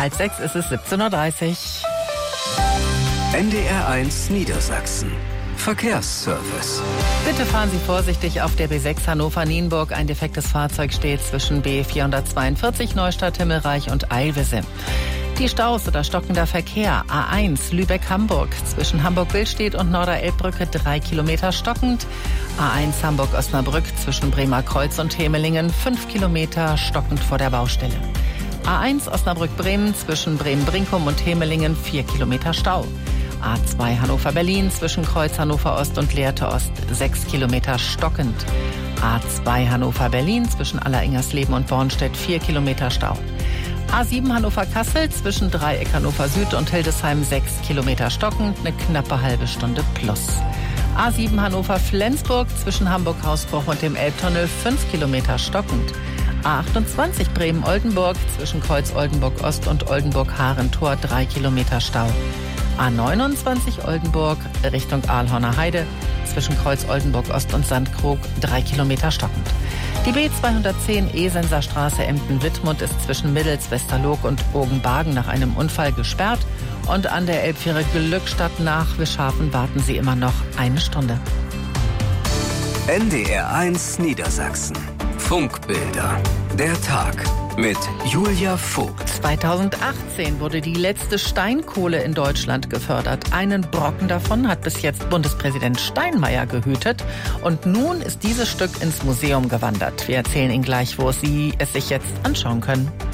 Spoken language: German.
5:30 ist es 17:30 Uhr. NDR1 Niedersachsen. Verkehrsservice. Bitte fahren Sie vorsichtig auf der B6 Hannover-Nienburg. Ein defektes Fahrzeug steht zwischen B442 Neustadt-Himmelreich und Eilwisse. Die Staus oder stockender Verkehr. A1 Lübeck-Hamburg zwischen Hamburg-Billstedt und Norderelbbrücke 3 Kilometer stockend. A1 Hamburg-Osnabrück zwischen Bremerkreuz und Hemelingen 5 Kilometer stockend vor der Baustelle. A1 Osnabrück-Bremen zwischen Bremen-Brinkum und Hemelingen 4 Kilometer Stau. A2 Hannover-Berlin zwischen Kreuz Hannover-Ost und Lehrte Ost 6 Kilometer stockend. A2 Hannover-Berlin zwischen Alleringers-Leben und Bornstedt 4 Kilometer Stau. A7 Hannover-Kassel zwischen Dreieck Hannover-Süd und Hildesheim 6 Kilometer stockend, eine knappe halbe Stunde plus. A7 Hannover-Flensburg zwischen Hamburg-Hausbruch und dem Elbtunnel 5 Kilometer stockend. A28 Bremen-Oldenburg zwischen Kreuz Oldenburg-Ost und Oldenburg-Harentor 3 Kilometer Stau. A29 Oldenburg Richtung Ahlhorner Heide zwischen Kreuz Oldenburg-Ost und Sandkrug 3 Kilometer stockend. Die B210 Esenser Straße Emden-Wittmund ist zwischen Middels, Westerloog und Bogenbagen nach einem Unfall gesperrt. Und an der Elbfähre Glückstadt nach Wischhafen warten Sie immer noch eine Stunde. NDR1 Niedersachsen. Funkbilder. Der Tag mit Julia Vogt. 2018 wurde die letzte Steinkohle in Deutschland gefördert. Einen Brocken davon hat bis jetzt Bundespräsident Steinmeier gehütet. Und nun ist dieses Stück ins Museum gewandert. Wir erzählen Ihnen gleich, wo Sie es sich jetzt anschauen können.